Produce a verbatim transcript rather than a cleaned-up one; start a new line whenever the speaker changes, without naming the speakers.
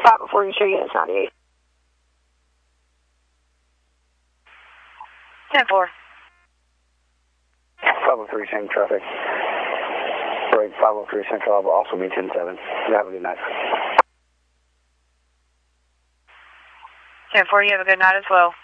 five oh four, you sure units ninety-eight?
ten four.
five oh three, same traffic. Right, five oh three Central will also be ten seven. You have a good night.
ten four, you have a good night as well.